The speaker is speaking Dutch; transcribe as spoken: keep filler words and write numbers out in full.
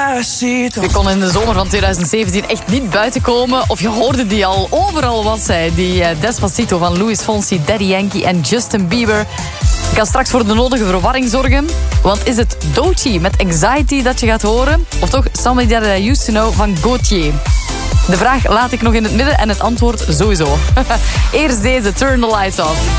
Despacito. Je kon in de zomer van twintig zeventien echt niet buiten komen. Of je hoorde die al. Overal was zij. Die Despacito van Luis Fonsi, Daddy Yankee en Justin Bieber. Ik kan straks voor de nodige verwarring zorgen. Want is het Doechii met Anxiety dat je gaat horen? Of toch Somebody That I Used To Know van Gaultier? De vraag laat ik nog in het midden en het antwoord sowieso. Eerst deze, Turn the Lights Off.